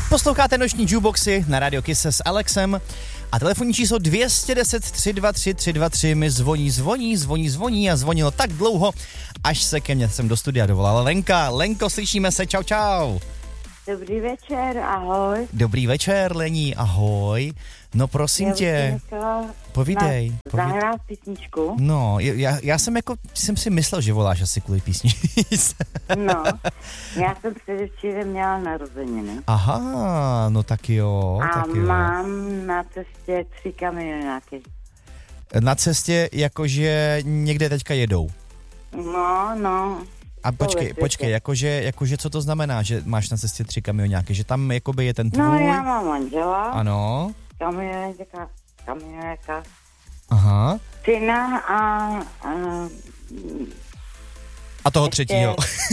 Posloucháte noční jukeboxy na Radio Kiss s Alexem a telefonní číslo 210 323 323 mi zvoní a zvonilo tak dlouho, až se ke mně sem do studia dovolala Lenka. Lenko, slyšíme se, čau. Dobrý večer, ahoj. Dobrý večer, Lení, ahoj. No prosím tě, povídej. Zahrát písničku. No, já jsem si myslel, že voláš asi kvůli písni. No, já jsem předevčírem měla narozeniny. Aha, no tak jo. A tak jo. mám na cestě 3 kamionáky. Na cestě jakože někde teďka jedou. No. A počkej, jakože co to znamená, že máš na cestě 3 kamionáky, že tam jakoby je ten tvůj? No, já mám manžela. Ano. Kamionáka. Aha. Syna A toho třetího.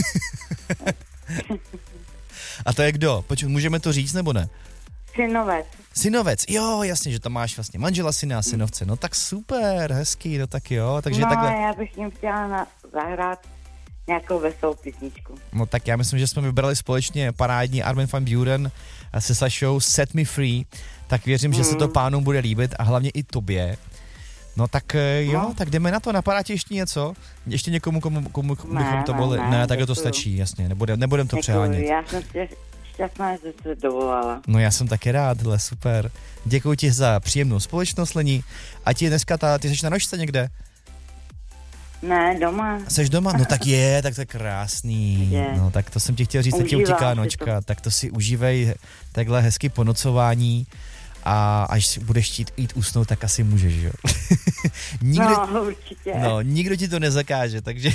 A to je kdo? Počkej, můžeme to říct nebo ne? Synovec, jo, jasně, že tam máš vlastně manžela, syna a synovce. No tak super, hezký, no tak jo. Takže no, takhle. já bych jim chtěla zahrát nějakou veselou písničku. No tak já myslím, že jsme vybrali společně parádní Armin van Buuren se Sašou Set Me Free, tak věřím, že se to pánům bude líbit a hlavně i tobě. No tak jo, tak jdeme na to, napadá ti ještě něco? Ještě někomu, komu bychom to volili? Ne, tak to stačí, jasně, nebudem to přehánět. Já jsem šťastná, že se dovolala. No já jsem taky rád, hele, super. Děkuji ti za příjemnou společnost, Lení. A ti dneska, ty jsi na nožce někde? Ne, doma. Jseš doma? No tak tak to je krásný. Je. No tak to jsem ti chtěl říct, tak ti utíká nočka. Tak to si užívej takhle hezky po nocování a až budeš chtít jít usnout, tak asi můžeš, jo? Určitě. No, nikdo ti to nezakáže, takže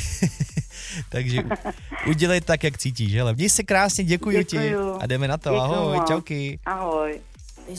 udělej tak, jak cítíš, hele. Měj se krásně, děkuji ti a jdeme na to, ahoj, čauky. Ahoj.